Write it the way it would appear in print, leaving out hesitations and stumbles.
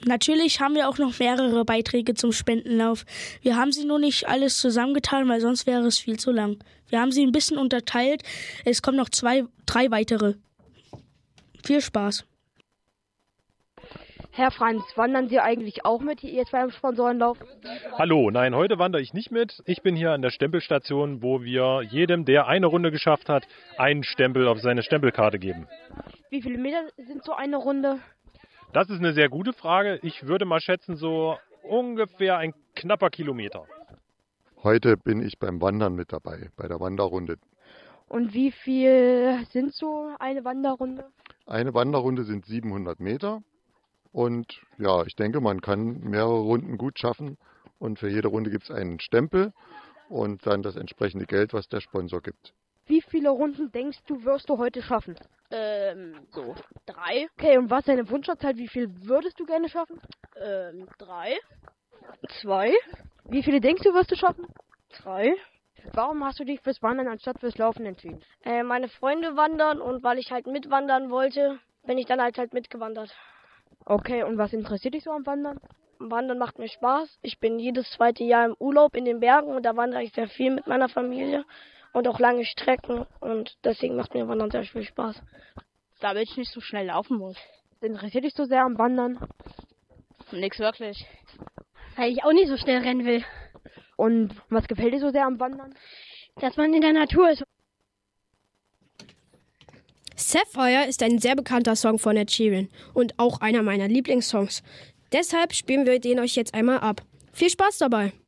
Natürlich haben wir auch noch mehrere Beiträge zum Spendenlauf. Wir haben sie nur nicht alles zusammengetan, weil sonst wäre es viel zu lang. Wir haben sie ein bisschen unterteilt. Es kommen noch 3 weitere. Viel Spaß. Herr Franz, wandern Sie eigentlich auch mit hier beim Sponsorenlauf? Hallo, nein, heute wandere ich nicht mit. Ich bin hier an der Stempelstation, wo wir jedem, der eine Runde geschafft hat, einen Stempel auf seine Stempelkarte geben. Wie viele Meter sind so eine Runde? Das ist eine sehr gute Frage. Ich würde mal schätzen, so ungefähr ein knapper Kilometer. Heute bin ich beim Wandern mit dabei, bei der Wanderrunde. Und wie viel sind so eine Wanderrunde? Eine Wanderrunde sind 700 Meter. Und ja, ich denke, man kann mehrere Runden gut schaffen. Und für jede Runde gibt es einen Stempel und dann das entsprechende Geld, was der Sponsor gibt. Wie viele Runden denkst du, wirst du heute schaffen? So 3. Okay, und was ist deine Wunschzahl? Wie viel würdest du gerne schaffen? 3. 2. Wie viele denkst du, wirst du schaffen? 3. Warum hast du dich fürs Wandern anstatt fürs Laufen entschieden? Meine Freunde wandern und weil ich halt mitwandern wollte, bin ich dann halt mitgewandert. Okay, und was interessiert dich so am Wandern? Wandern macht mir Spaß. Ich bin jedes zweite Jahr im Urlaub in den Bergen und da wandere ich sehr viel mit meiner Familie und auch lange Strecken und deswegen macht mir Wandern sehr viel Spaß. Damit ich nicht so schnell laufen muss. Was interessiert dich so sehr am Wandern? Nix wirklich. Weil ich auch nicht so schnell rennen will. Und was gefällt dir so sehr am Wandern? Dass man in der Natur ist. Sapphire ist ein sehr bekannter Song von Ed Sheeran und auch einer meiner Lieblingssongs. Deshalb spielen wir den euch jetzt einmal ab. Viel Spaß dabei!